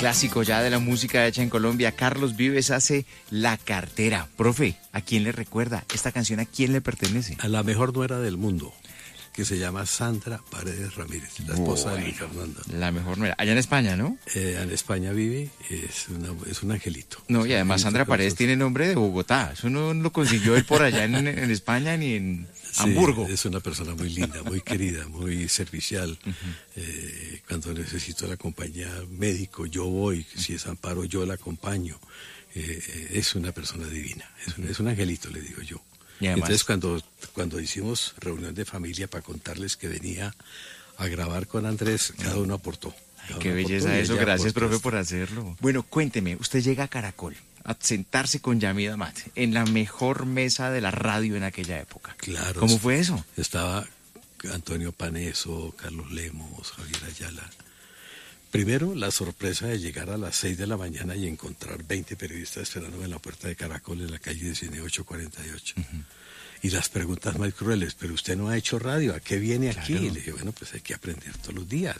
clásico ya de la música hecha en Colombia. Carlos Vives hace La Cartera. Profe, ¿a quién le recuerda? ¿Esta canción a quién le pertenece? A la mejor nuera del mundo, que se llama Sandra Paredes Ramírez, la esposa de Luis Fernando. La mejor nuera. Allá en España, ¿no? En España vive, es un angelito. No, y además Sandra Paredes tiene nombre de Bogotá. Eso no lo consiguió él por allá en España ni en Hamburgo. Es una persona muy linda, muy querida, muy servicial. Cuando necesito la compañía médico, yo voy. Si es amparo, yo la acompaño. Es una persona divina. Es un angelito, le digo yo. Y además, entonces, cuando hicimos reunión de familia para contarles que venía a grabar con Andrés, cada uno aportó. Qué belleza eso. Gracias, profe, por hacerlo. Bueno, cuénteme, usted llega a Caracol a sentarse con Yamid Amad en la mejor mesa de la radio en aquella época. Claro. ¿Cómo fue eso? Estaba Antonio Paneso, Carlos Lemos, Javier Ayala. Primero, la sorpresa de llegar a las 6 de la mañana y encontrar 20 periodistas esperándome en la puerta de Caracol en la calle 19848. Y las preguntas más crueles, pero usted no ha hecho radio, ¿a qué viene aquí? Y le dije, bueno, pues hay que aprender todos los días.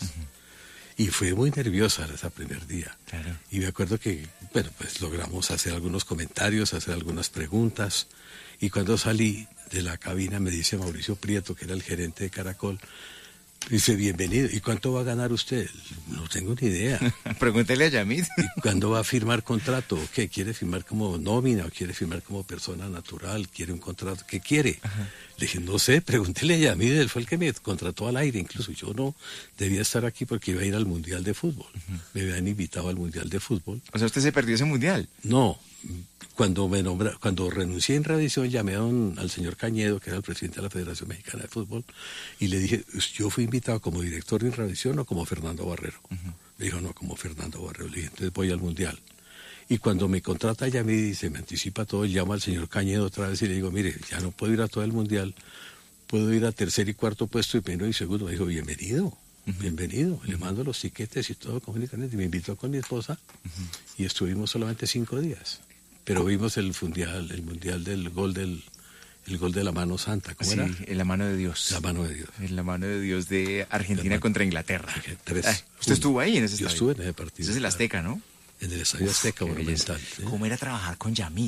Y fue muy nerviosa ese primer día. Claro. Y me acuerdo que, bueno, pues logramos hacer algunos comentarios, hacer algunas preguntas. Y cuando salí de la cabina me dice Mauricio Prieto, que era el gerente de Caracol, dice, bienvenido. ¿Y cuánto va a ganar usted? No tengo ni idea. Pregúntele a Yamid. ¿Y cuándo va a firmar contrato? ¿Qué? ¿Quiere firmar como nómina o quiere firmar como persona natural? ¿Quiere un contrato? ¿Qué quiere? Ajá. Le dije, no sé, pregúntele a Yamid, él fue el que me contrató al aire. Incluso yo no debía estar aquí porque iba a ir al Mundial de Fútbol. Me habían invitado al Mundial de Fútbol. O sea, ¿usted se perdió ese Mundial? No. Cuando renuncié en Radiación, llamé al señor Cañedo, que era el presidente de la Federación Mexicana de Fútbol, y le dije, yo fui invitado como director de Radiación o como Fernando Barrero. Me dijo, no, como Fernando Barrero. Le dije, entonces voy al Mundial. Y cuando me contrata ya me dice, me anticipa todo, llamo al señor Cañedo otra vez y le digo, mire, ya no puedo ir a todo el Mundial, puedo ir a tercer y cuarto puesto y primero y segundo. Me dijo, bienvenido. Bienvenido, le mando los tiquetes y todo con internet. Y me invitó con mi esposa y estuvimos solamente 5 días. Pero vimos el mundial del gol el gol de la mano santa, ¿cómo era? Sí, en la mano de Dios. La mano de Dios. En la mano de Dios de Argentina contra Inglaterra. 3-1. ¿Usted estuvo ahí en ese estadio? Yo estuve en ese partido. Ese es el Azteca, ¿no? En el Estadio Azteca Monumental. ¿Sí? ¿Cómo era trabajar con Yamid?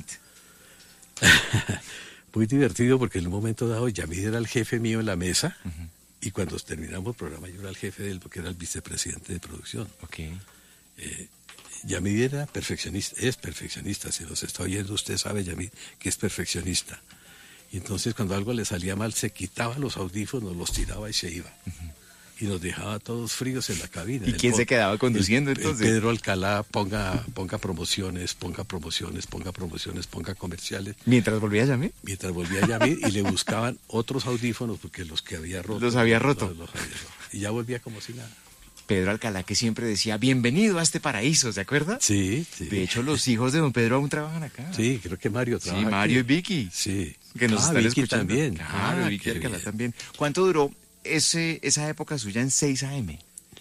Muy divertido porque en un momento dado Yamid era el jefe mío en la mesa y cuando terminamos el programa yo era el jefe de él porque era el vicepresidente de producción. Okay. Yamid era perfeccionista, es perfeccionista, si nos está oyendo usted sabe Yamid que es perfeccionista. Y entonces cuando algo le salía mal se quitaba los audífonos, los tiraba y se iba. Y nos dejaba todos fríos en la cabina. ¿Y quién se quedaba conduciendo entonces? Pedro Alcalá, ponga promociones, ponga comerciales. ¿Mientras volvía Yamid? Mientras volvía Yamid y le buscaban otros audífonos porque los que había roto. Los había roto. Y ya volvía como si nada. Pedro Alcalá que siempre decía, bienvenido a este paraíso, ¿se acuerda? Sí. De hecho, los hijos de don Pedro aún trabajan acá. Sí, creo que Mario trabaja. Sí, Mario aquí. y Vicky. Sí. Que nos están Vicky escuchando. También. Claro, Vicky Alcalá también. ¿Cuánto duró esa época suya en 6 AM?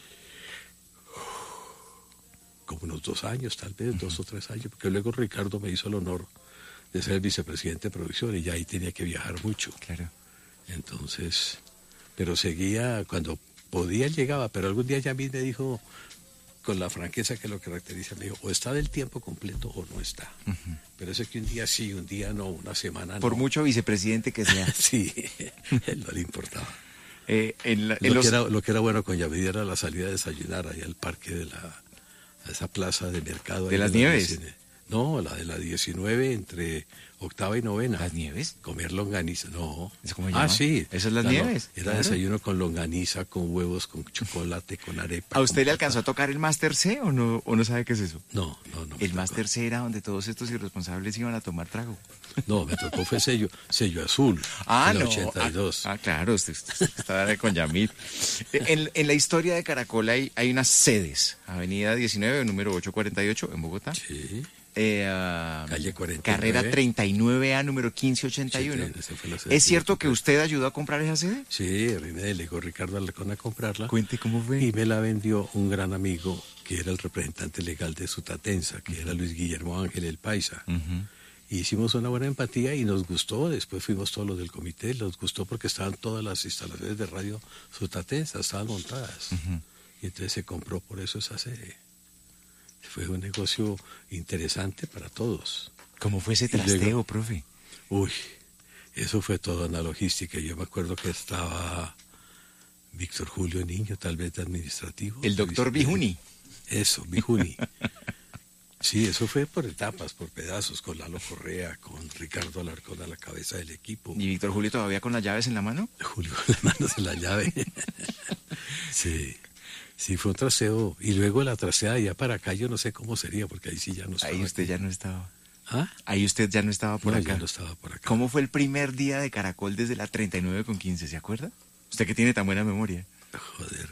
Como unos 2 años, tal vez, 2 o 3 años, porque luego Ricardo me hizo el honor de ser el vicepresidente de producción y ya ahí tenía que viajar mucho. Claro. Entonces, pero seguía, cuando podía llegaba, pero algún día ya a mí me dijo, con la franqueza que lo caracteriza, me dijo, o está del tiempo completo o no está. Pero eso es que un día sí, un día no, una semana no. Por mucho vicepresidente que sea. Sí, él no le importaba. Lo que era bueno con Yamid era la salida a desayunar ahí al parque a esa plaza de mercado. ¿De las Nieves? No, la de la 19 entre octava y novena. ¿Las Nieves? Comer longaniza, no. ¿Cómo se llama? Sí. ¿Esas las Nieves? Era desayuno con longaniza, con huevos, con chocolate, con arepa. ¿A usted le alcanzó a tocar el Máster C o no sabe qué es eso? No. El Máster C era donde todos estos irresponsables iban a tomar trago. No, me tocó fue sello azul. En el 82. Claro, usted estaba con Yamid. En la historia de Caracol hay unas sedes. Avenida 19, número 848 en Bogotá. Sí. Calle 49. Carrera 39A, número 1581. ¿Es cierto que usted ayudó a comprar esa sede? Sí, a mí me delegó Ricardo Alarcón a comprarla. Cuente cómo fue. Y me la vendió un gran amigo que era el representante legal de Sutatensa, que era Luis Guillermo Ángel el Paisa. Hicimos una buena empatía y nos gustó. Después fuimos todos los del comité, nos gustó porque estaban todas las instalaciones de radio Sutatensa, estaban montadas. Y entonces se compró por eso esa sede. Fue un negocio interesante para todos. ¿Cómo fue ese trasteo, profe? Uy, eso fue toda una logística. Yo me acuerdo que estaba Víctor Julio Niño, tal vez de administrativo. El doctor Bijuni. Eso, Bijuni. Sí, eso fue por etapas, por pedazos, con Lalo Correa, con Ricardo Alarcón a la cabeza del equipo. ¿Y Víctor Julio todavía con las llaves en la mano? Julio con las manos en la llave. Sí, fue un trasteo. Y luego la trasteada ya para acá, yo no sé cómo sería, porque ahí sí ya no estaba. Ahí usted ya no estaba. ¿Ah? Ahí usted ya no estaba por acá. Ya no estaba por acá. ¿Cómo fue el primer día de Caracol desde la 39/15? ¿Se acuerda? Usted que tiene tan buena memoria. Joder.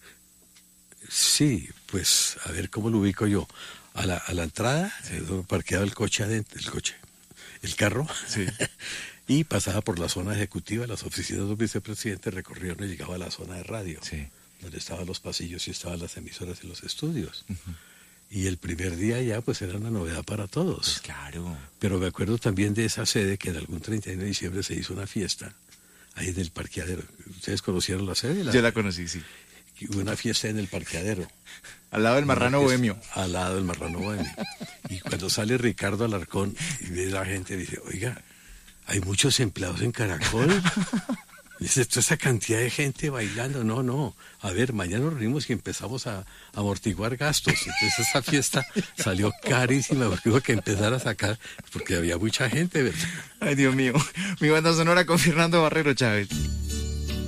Sí, pues a ver cómo lo ubico yo. A la entrada, sí. Parqueaba el coche adentro, el carro, sí. Y pasaba por la zona ejecutiva, las oficinas del vicepresidente, recorría y llegaba a la zona de radio, sí. Donde estaban los pasillos y estaban las emisoras y los estudios. Y el primer día ya pues era una novedad para todos. Pues claro. Pero me acuerdo también de esa sede que en algún 31 de diciembre se hizo una fiesta ahí en el parqueadero. ¿Ustedes conocieron la sede? Yo la conocí, sí. Hubo una fiesta en el parqueadero. Al lado del Marrano Bohemio. Al lado del Marrano Bohemio. Y cuando sale Ricardo Alarcón y ve a la gente, dice, oiga, hay muchos empleados en Caracol. Dice, toda esa cantidad de gente bailando. No. A ver, mañana nos reunimos y empezamos a amortiguar gastos. Entonces esa fiesta salió carísima porque hubo que empezar a sacar, porque había mucha gente, ¿verdad? Ay, Dios mío. Mi banda sonora con Fernando Barrero Chávez.